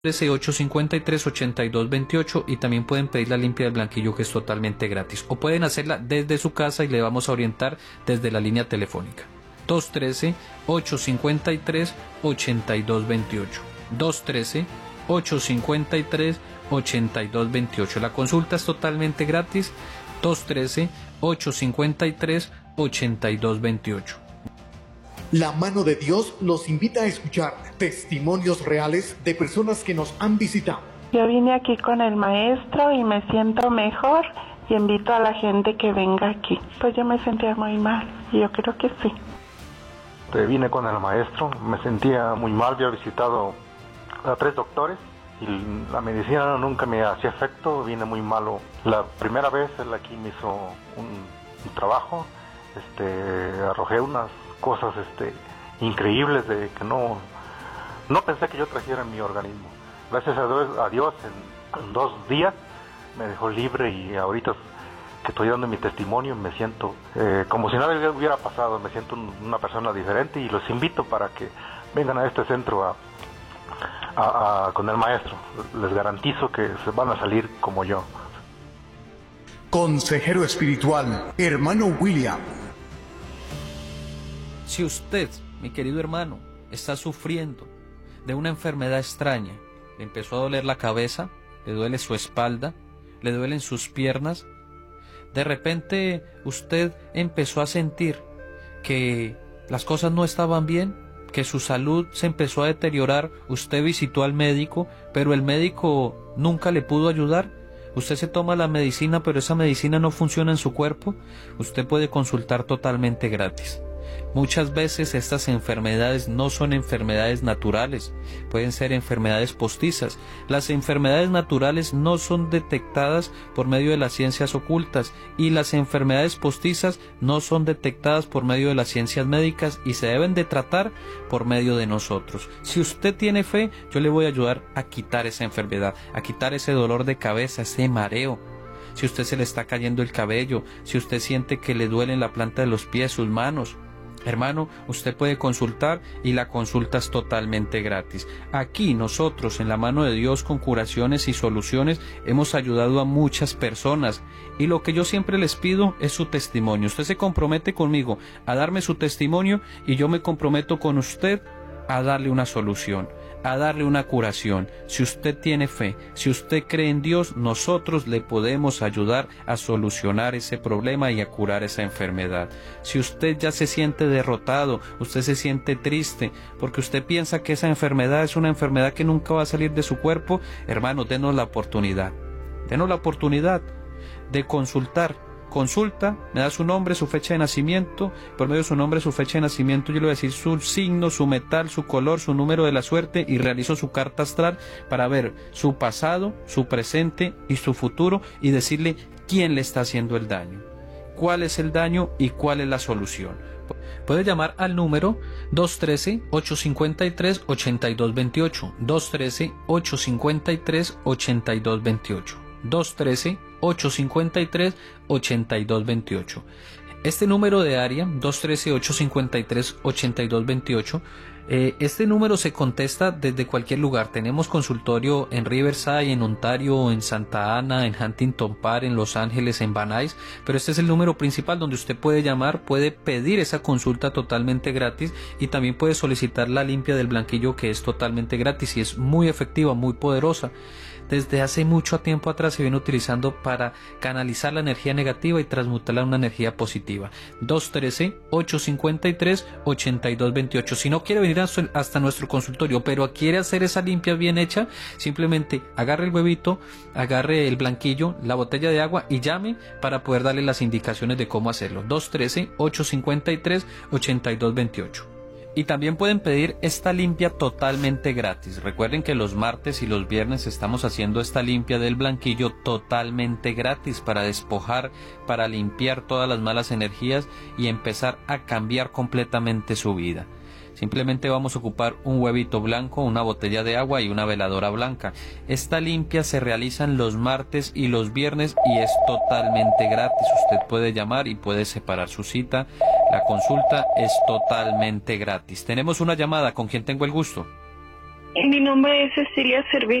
213-853-8228 y también pueden pedir la limpia del blanquillo, que es totalmente gratis, o pueden hacerla desde su casa y le vamos a orientar desde la línea telefónica 213-853-8228 213-853-8228. La consulta es totalmente gratis. 213-853-8228. La mano de Dios los invita a escuchar testimonios reales de personas que nos han visitado. Yo vine aquí con el maestro y me siento mejor y invito a la gente que venga aquí. Pues yo me sentía muy mal y yo creo que sí. Vine con el maestro, me sentía muy mal, había visitado a 3 doctores y la medicina nunca me hacía efecto, vine muy malo. La primera vez él aquí me hizo un trabajo, arrojé unas cosas increíbles de que no pensé que yo trajera en mi organismo. Gracias a Dios en 2 días me dejó libre y ahorita que estoy dando mi testimonio me siento como si nada hubiera pasado, me siento una persona diferente y los invito para que vengan a este centro con el maestro. Les garantizo que se van a salir como yo. Consejero espiritual, hermano William. Si usted, mi querido hermano, está sufriendo de una enfermedad extraña, le empezó a doler la cabeza, le duele su espalda, le duelen sus piernas, de repente usted empezó a sentir que las cosas no estaban bien, que su salud se empezó a deteriorar, usted visitó al médico, pero el médico nunca le pudo ayudar, usted se toma la medicina, pero esa medicina no funciona en su cuerpo, usted puede consultar totalmente gratis. Muchas veces estas enfermedades no son enfermedades naturales, pueden ser enfermedades postizas. Las enfermedades naturales no son detectadas por medio de las ciencias ocultas y las enfermedades postizas no son detectadas por medio de las ciencias médicas y se deben de tratar por medio de nosotros. Si usted tiene fe, yo le voy a ayudar a quitar esa enfermedad, a quitar ese dolor de cabeza, ese mareo. Si usted se le está cayendo el cabello, si usted siente que le duele la planta de los pies, sus manos, hermano, usted puede consultar y la consulta es totalmente gratis. Aquí nosotros, en la mano de Dios, con curaciones y soluciones, hemos ayudado a muchas personas y lo que yo siempre les pido es su testimonio. Usted se compromete conmigo a darme su testimonio y yo me comprometo con usted a darle una solución, a darle una curación. Si usted tiene fe, si usted cree en Dios, nosotros le podemos ayudar a solucionar ese problema y a curar esa enfermedad. Si usted ya se siente derrotado, usted se siente triste, porque usted piensa que esa enfermedad es una enfermedad que nunca va a salir de su cuerpo, hermano, denos la oportunidad de consultar. Consulta, me da su nombre, su fecha de nacimiento, por medio de su nombre, su fecha de nacimiento, yo le voy a decir su signo, su metal, su color, su número de la suerte y realizo su carta astral para ver su pasado, su presente y su futuro y decirle quién le está haciendo el daño, cuál es el daño y cuál es la solución. Puede llamar al número 213-853-8228, 213-853-8228. 213-853-8228. Este número de área, 213-853-8228, este número se contesta desde cualquier lugar. Tenemos consultorio en Riverside, en Ontario, en Santa Ana, en Huntington Park, en Los Ángeles, en Van Nuys, pero este es el número principal donde usted puede llamar, puede pedir esa consulta totalmente gratis y también puede solicitar la limpia del blanquillo, que es totalmente gratis y es muy efectiva, muy poderosa. Desde hace mucho tiempo atrás se viene utilizando para canalizar la energía negativa y transmutarla en una energía positiva. 213-853-8228. Si no quiere venir hasta nuestro consultorio, pero quiere hacer esa limpia bien hecha, simplemente agarre el huevito, agarre el blanquillo, la botella de agua y llame para poder darle las indicaciones de cómo hacerlo. 213-853-8228. Y también pueden pedir esta limpia totalmente gratis. Recuerden que los martes y los viernes estamos haciendo esta limpia del blanquillo totalmente gratis para despojar, para limpiar todas las malas energías y empezar a cambiar completamente su vida. Simplemente vamos a ocupar un huevito blanco, una botella de agua y una veladora blanca. Esta limpia se realiza los martes y los viernes y es totalmente gratis. Usted puede llamar y puede separar su cita. La consulta es totalmente gratis. Tenemos una llamada. ¿Con quién tengo el gusto? Mi nombre es Cecilia Servil.